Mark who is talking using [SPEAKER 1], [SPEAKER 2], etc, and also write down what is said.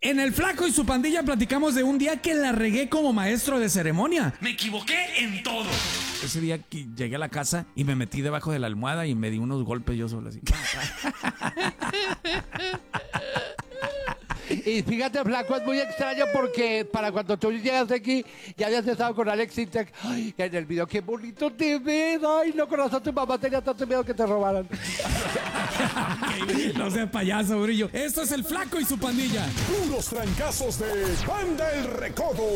[SPEAKER 1] En el Flaco y su pandilla platicamos de un día que la regué como maestro de ceremonia.
[SPEAKER 2] Me equivoqué en todo.
[SPEAKER 1] Ese día que llegué a la casa y me metí debajo de la almohada y me di unos golpes yo solo así.
[SPEAKER 3] Y fíjate, Flaco, es muy extraño porque para cuando tú llegaste aquí ya habías estado con Alex Intec. Ay, en el video, qué bonito te ves. Ay, no, con razón tu mamá tenía tanto miedo que te robaran.
[SPEAKER 1] No seas payaso, Brillo. Esto es el Flaco y su pandilla.
[SPEAKER 4] Puros trancazos de Banda El Recodo.